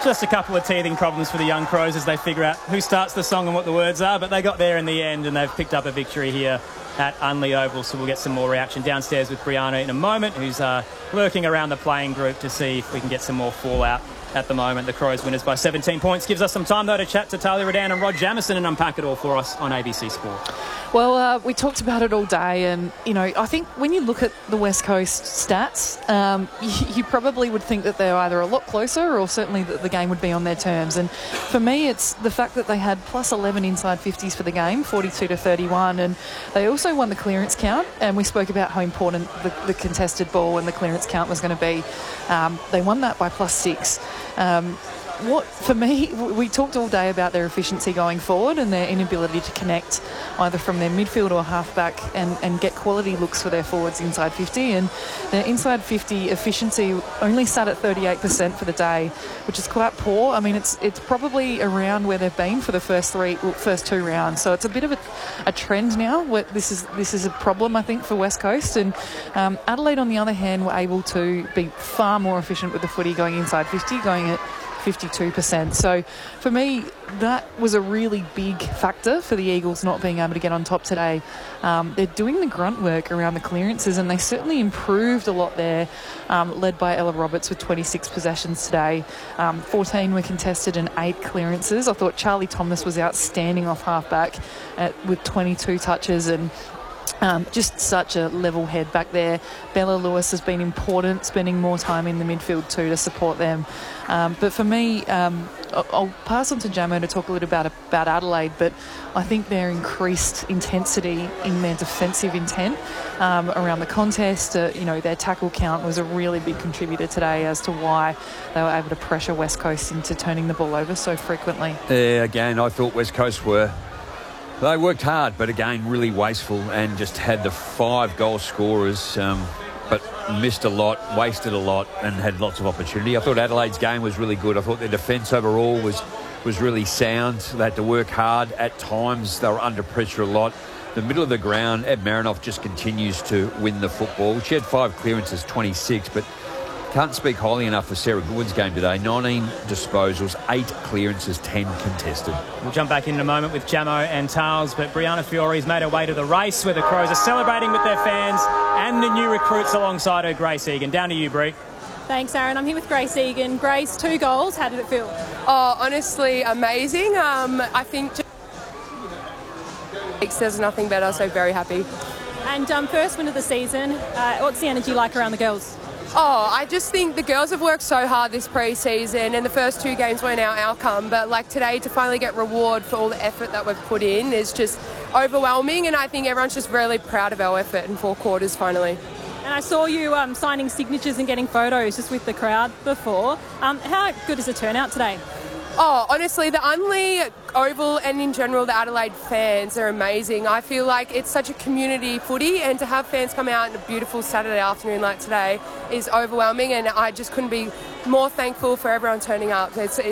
Just a couple of teething problems for the young Crows as they figure out who starts the song and what the words are, but they got there in the end and they've picked up a victory here at Unley Oval, so we'll get some more reaction downstairs with Brianna in a moment, who's lurking around the playing group to see if we can get some more fallout. At the moment, the Crows winners by 17 points. Gives us some time, though, to chat to Talia Radan and Rod Jamieson and unpack it all for us on ABC Sport. Well, we talked about it all day, and, you know, I think when you look at the West Coast stats, you probably would think that they're either a lot closer or certainly that the game would be on their terms. And for me, it's the fact that they had plus 11 inside 50s for the game, 42-31, and they also won the clearance count, and we spoke about how important the contested ball and the clearance count was going to be. They won that by plus 6. For me, we talked all day about their efficiency going forward and their inability to connect either from their midfield or halfback and get quality looks for their forwards inside 50. And their inside 50 efficiency only sat at 38% for the day, which is quite poor. I mean, it's probably around where they've been for the first two rounds. So it's a bit of a trend now. Where this is a problem, I think, for West Coast. And Adelaide, on the other hand, were able to be far more efficient with the footy going inside 50, going at 52%. So for me, that was a really big factor for the Eagles not being able to get on top today. They're doing the grunt work around the clearances, and they certainly improved a lot there, led by Ella Roberts with 26 possessions today. 14 were contested and 8 clearances. I thought Charlie Thomas was outstanding off halfback with 22 touches, and just such a level head back there. Bella Lewis has been important, spending more time in the midfield too to support them. But for me, I'll pass on to Jamo to talk a little about Adelaide, but I think their increased intensity in their defensive intent around the contest, their tackle count was a really big contributor today as to why they were able to pressure West Coast into turning the ball over so frequently. Yeah, again, I thought West Coast they worked hard, but again, really wasteful, and just had the 5 goal scorers, but missed a lot, wasted a lot, and had lots of opportunity. I thought Adelaide's game was really good. I thought their defence overall was really sound. They had to work hard at times. They were under pressure a lot. The middle of the ground, Ed Marinoff just continues to win the football. She had 5 clearances, 26, but can't speak highly enough for Sarah Goodwin's game today. 19 disposals, 8 clearances, 10 contested. We'll jump back in a moment with Jamo and Towles, but Brianna Fiore's made her way to the race where the Crows are celebrating with their fans and the new recruits alongside her, Grace Egan. Down to you, Brie. Thanks, Aaron. I'm here with Grace Egan. Grace, 2 goals. How did it feel? Oh, honestly, amazing. I think there's nothing better, so very happy. And first win of the season. What's the energy like around the girls? Oh, I just think the girls have worked so hard this pre-season, and the first 2 games weren't our outcome, but like today, to finally get reward for all the effort that we've put in is just overwhelming, and I think everyone's just really proud of our effort in 4 quarters finally. And I saw you signing signatures and getting photos just with the crowd before. How good is the turnout today? Oh, honestly, the Unley Oval and in general the Adelaide fans are amazing. I feel like it's such a community footy, and to have fans come out on a beautiful Saturday afternoon like today is overwhelming, and I just couldn't be more thankful for everyone turning up. It's